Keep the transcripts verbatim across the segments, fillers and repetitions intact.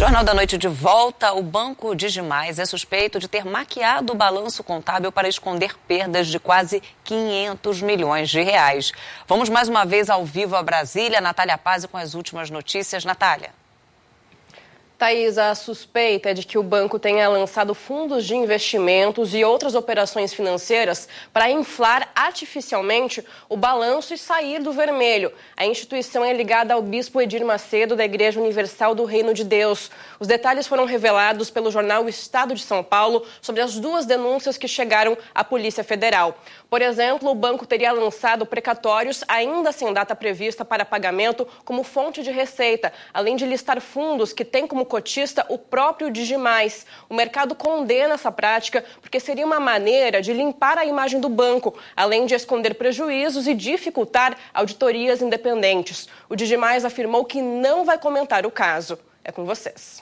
Jornal da Noite de volta. O Banco Digimais é suspeito de ter maquiado o balanço contábil para esconder perdas de quase quinhentos milhões de reais. Vamos mais uma vez ao vivo a Brasília. Natália Pazzi com as últimas notícias. Natália. Thaís, a suspeita é de que o banco tenha lançado fundos de investimentos e outras operações financeiras para inflar artificialmente o balanço e sair do vermelho. A instituição é ligada ao bispo Edir Macedo, da Igreja Universal do Reino de Deus. Os detalhes foram revelados pelo jornal Estado de São Paulo sobre as duas denúncias que chegaram à Polícia Federal. Por exemplo, o banco teria lançado precatórios ainda sem data prevista para pagamento como fonte de receita, além de listar fundos que têm como cotista o próprio Digimais. O mercado condena essa prática porque seria uma maneira de limpar a imagem do banco, além de esconder prejuízos e dificultar auditorias independentes. O Digimais afirmou que não vai comentar o caso. É com vocês.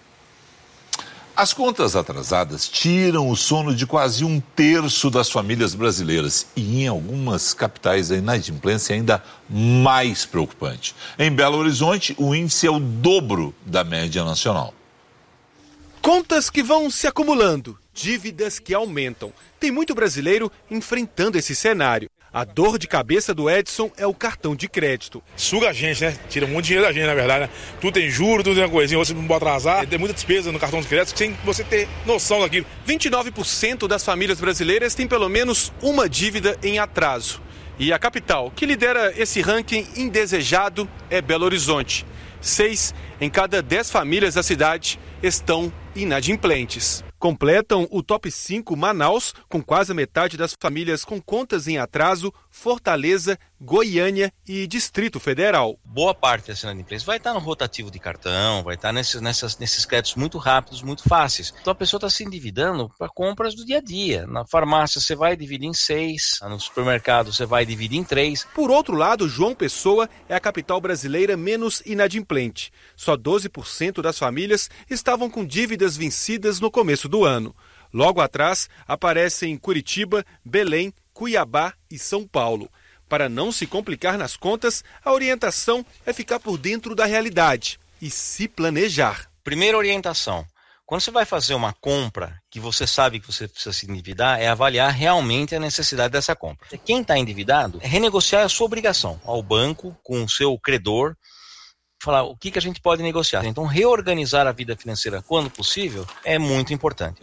As contas atrasadas tiram o sono de quase um terço das famílias brasileiras e em algumas capitais a inadimplência é ainda mais preocupante. Em Belo Horizonte, o índice é o dobro da média nacional. Contas que vão se acumulando, dívidas que aumentam. Tem muito brasileiro enfrentando esse cenário. A dor de cabeça do Edson é o cartão de crédito. Suga a gente, né? Tira muito dinheiro da gente, na verdade, né? Tudo tem juros, tudo tem uma coisinha, você não pode atrasar. Tem muita despesa no cartão de crédito sem você ter noção daquilo. vinte e nove por cento das famílias brasileiras têm pelo menos uma dívida em atraso. E a capital, que lidera esse ranking indesejado, é Belo Horizonte. Seis em cada dez famílias da cidade estão inadimplentes. Completam o top cinco Manaus, com quase a metade das famílias com contas em atraso, Fortaleza, Goiânia e Distrito Federal. Boa parte dessa inadimplência vai estar no rotativo de cartão, vai estar nesses, nessas, nesses créditos muito rápidos, muito fáceis. Então a pessoa está se endividando para compras do dia a dia. Na farmácia você vai dividir em seis, no supermercado você vai dividir em três. Por outro lado, João Pessoa é a capital brasileira menos inadimplente. Só doze por cento das famílias estavam com dívidas vencidas no começo do ano. Logo atrás, aparecem Curitiba, Belém, Cuiabá e São Paulo. Para não se complicar nas contas, a orientação é ficar por dentro da realidade e se planejar. Primeira orientação: quando você vai fazer uma compra que você sabe que você precisa se endividar, é avaliar realmente a necessidade dessa compra. Quem está endividado, é renegociar a sua obrigação ao banco, com o seu credor, falar o que, que a gente pode negociar. Então, reorganizar a vida financeira quando possível é muito importante.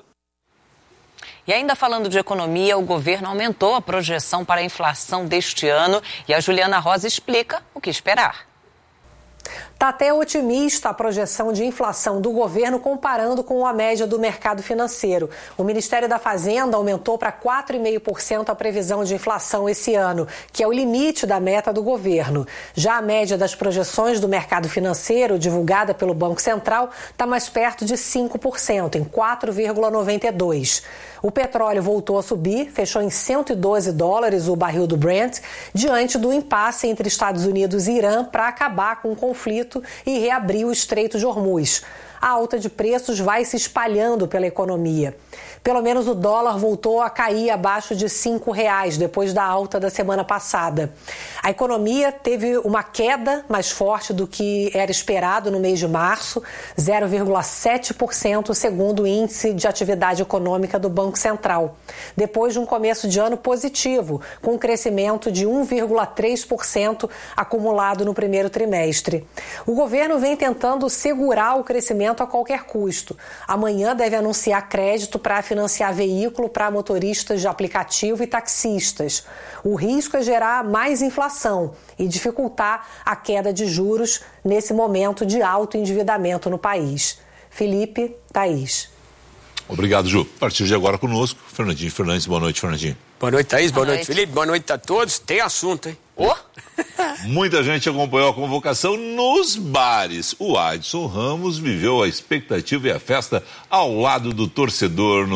E ainda falando de economia, o governo aumentou a projeção para a inflação deste ano e a Juliana Rosa explica o que esperar. Está até otimista a projeção de inflação do governo comparando com a média do mercado financeiro. O Ministério da Fazenda aumentou para quatro vírgula cinco por cento a previsão de inflação esse ano, que é o limite da meta do governo. Já a média das projeções do mercado financeiro, divulgada pelo Banco Central, está mais perto de cinco por cento, em quatro vírgula noventa e dois por cento. O petróleo voltou a subir, fechou em cento e doze dólares o barril do Brent, diante do impasse entre Estados Unidos e Irã para acabar com o conflito e reabrir o Estreito de Hormuz. A alta de preços vai se espalhando pela economia. Pelo menos o dólar voltou a cair abaixo de cinco reais depois da alta da semana passada. A economia teve uma queda mais forte do que era esperado no mês de março, zero vírgula sete por cento segundo o índice de atividade econômica do Banco Central, depois de um começo de ano positivo, com um crescimento de um vírgula três por cento acumulado no primeiro trimestre. O governo vem tentando segurar o crescimento a qualquer custo. Amanhã deve anunciar crédito para financiar veículo para motoristas de aplicativo e taxistas. O risco é gerar mais inflação e dificultar a queda de juros nesse momento de alto endividamento no país. Felipe, Thaís. Obrigado, Ju. A partir de agora conosco, Fernandinho Fernandes. Boa noite, Fernandinho. Boa noite, Thaís. Boa, Boa noite, noite, Felipe. Boa noite a todos. Tem assunto, hein? Oh. Muita gente acompanhou a convocação nos bares. O Adson Ramos viveu a expectativa e a festa ao lado do torcedor no